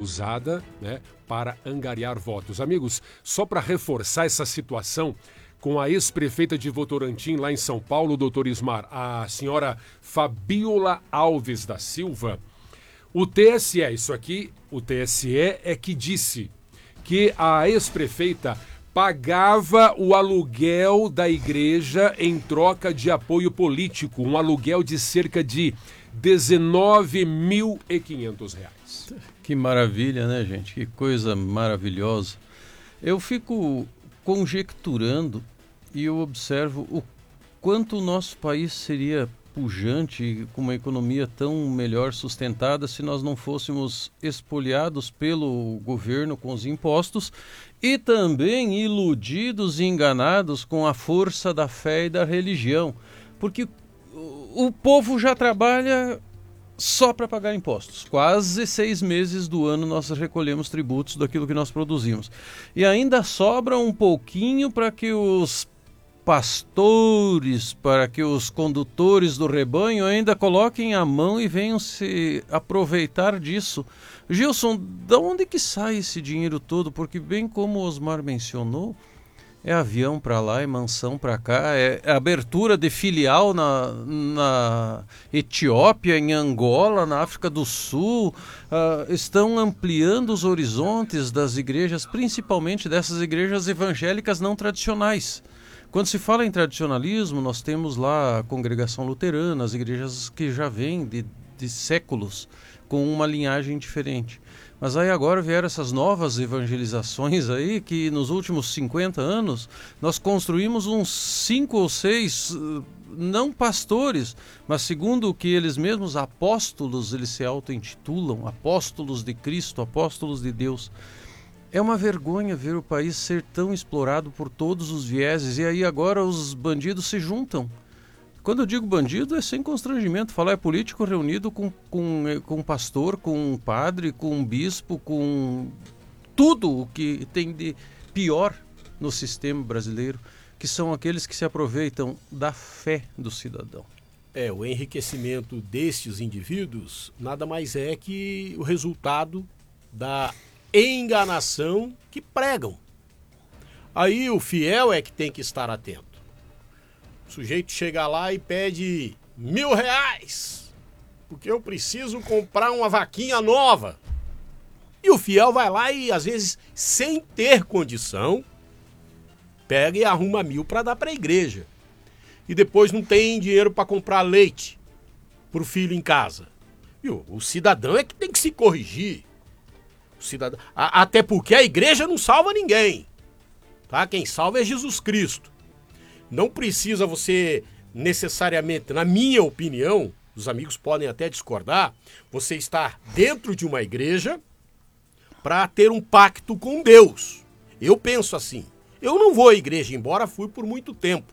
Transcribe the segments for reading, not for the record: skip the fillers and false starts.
usada, né, para angariar votos. Amigos, só para reforçar essa situação, com a ex-prefeita de Votorantim, lá em São Paulo, doutor Ismar, a senhora Fabiola Alves da Silva, o TSE é que disse que a ex-prefeita pagava o aluguel da igreja em troca de apoio político, um aluguel de cerca de R$19.500. Que maravilha, né, gente? Que coisa maravilhosa. Eu fico conjecturando e eu observo o quanto o nosso país seria pujante, com uma economia tão melhor sustentada, se nós não fôssemos espoliados pelo governo com os impostos e também iludidos e enganados com a força da fé e da religião. Porque o povo já trabalha só para pagar impostos. Quase 6 meses do ano nós recolhemos tributos daquilo que nós produzimos. E ainda sobra um pouquinho para que os pastores, para que os condutores do rebanho ainda coloquem a mão e venham se aproveitar disso. Gilson, de onde que sai esse dinheiro todo? Porque bem como o Osmar mencionou, é avião para lá, é mansão para cá, é abertura de filial na Etiópia, em Angola, na África do Sul. Estão ampliando os horizontes das igrejas, principalmente dessas igrejas evangélicas não tradicionais. Quando se fala em tradicionalismo, nós temos lá a congregação luterana, as igrejas que já vêm de séculos, com uma linhagem diferente. Mas aí agora vieram essas novas evangelizações aí, que nos últimos 50 anos nós construímos uns 5 ou 6, não pastores, mas segundo o que eles mesmos, apóstolos, eles se auto-intitulam, apóstolos de Cristo, apóstolos de Deus. É uma vergonha ver o país ser tão explorado por todos os vieses, e aí agora os bandidos se juntam. Quando eu digo bandido, é sem constrangimento. Falar é político reunido com um pastor, com um padre, com um bispo, com tudo o que tem de pior no sistema brasileiro, que são aqueles que se aproveitam da fé do cidadão. O enriquecimento destes indivíduos nada mais é que o resultado da enganação que pregam. Aí o fiel é que tem que estar atento. O sujeito chega lá e pede R$1.000, porque eu preciso comprar uma vaquinha nova. E o fiel vai lá e, às vezes, sem ter condição, pega e arruma 1.000 para dar para a igreja. E depois não tem dinheiro para comprar leite para o filho em casa. E o cidadão é que tem que se corrigir. O cidadão, até porque a igreja não salva ninguém. Tá? Quem salva é Jesus Cristo. Não precisa você necessariamente, na minha opinião, os amigos podem até discordar, você estar dentro de uma igreja para ter um pacto com Deus. Eu penso assim. Eu não vou à igreja, embora fui por muito tempo.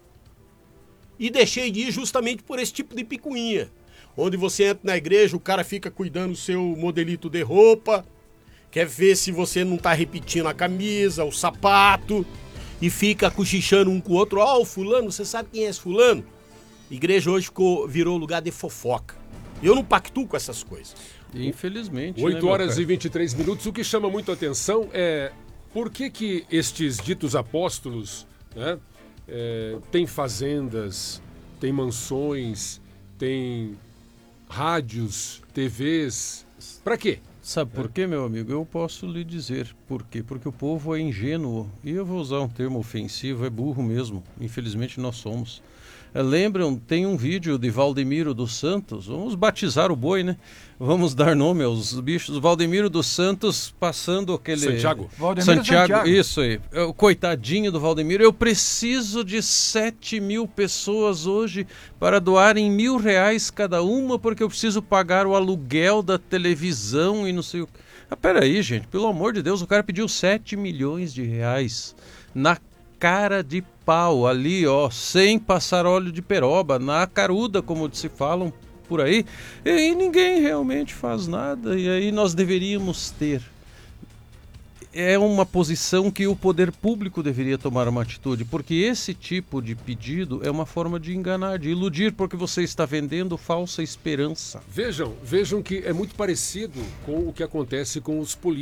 E deixei de ir justamente por esse tipo de picuinha. Onde você entra na igreja, o cara fica cuidando do seu modelito de roupa, quer ver se você não está repetindo a camisa, o sapato, e fica cochichando um com o outro. O fulano, você sabe quem é esse fulano? Igreja hoje virou lugar de fofoca. Eu não pactuo com essas coisas. Infelizmente. 8 horas e 23 minutos. O que chama muito a atenção é por que estes ditos apóstolos, né, têm fazendas, têm mansões, têm rádios, TVs. Para quê? Sabe por quê, meu amigo? Eu posso lhe dizer por quê. Porque o povo é ingênuo. E eu vou usar um termo ofensivo, é burro mesmo. Infelizmente nós somos. Lembram, tem um vídeo de Valdemiro dos Santos. Vamos batizar o boi, né? Vamos dar nome aos bichos. Valdemiro dos Santos passando aquele... Santiago. Santiago, isso aí. O coitadinho do Valdemiro. Eu preciso de 7.000 pessoas hoje para doarem R$1.000 cada uma, porque eu preciso pagar o aluguel da televisão e não sei o que. Peraí, gente, pelo amor de Deus, o cara pediu 7 milhões de reais na cara de pau, ali, ó, sem passar óleo de peroba, na caruda, como se falam por aí, e ninguém realmente faz nada. E aí nós deveríamos ter. É uma posição que o poder público deveria tomar uma atitude, porque esse tipo de pedido é uma forma de enganar, de iludir, porque você está vendendo falsa esperança. Vejam que é muito parecido com o que acontece com os políticos.